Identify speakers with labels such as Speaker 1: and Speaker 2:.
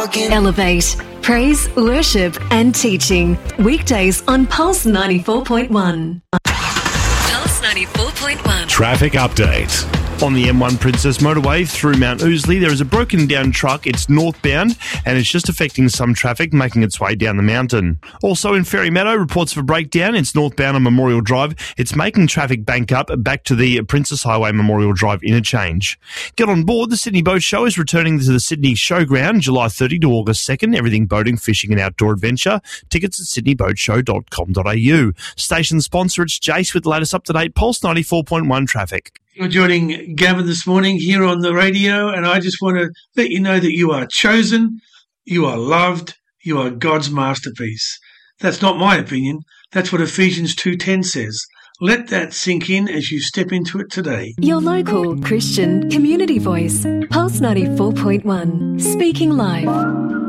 Speaker 1: Elevate. Praise, worship and teaching. Weekdays on Pulse 94.1. Pulse 94.1.
Speaker 2: Traffic update. On the M1 Princess Motorway through Mount Ousley, there is a broken down truck. It's northbound and it's just affecting some traffic making its way down the mountain. Also in Ferry Meadow, reports of a breakdown. It's northbound on Memorial Drive. It's making traffic bank up back to the Princess Highway Memorial Drive interchange. Get on board. The Sydney Boat Show is returning to the Sydney Showground July 30 to August 2nd. Everything boating, fishing and outdoor adventure. Tickets at sydneyboatshow.com.au. Station sponsor, it's Jace with the latest up-to-date Pulse 94.1 traffic.
Speaker 3: You're joining Gavin this morning here on the radio, and I just want to let you know that you are chosen, you are loved, you are God's masterpiece. That's not my opinion. That's what Ephesians 2:10 says. Let that sink in as you step into it today.
Speaker 1: Your local Christian community voice. Pulse 94.1. Speaking live.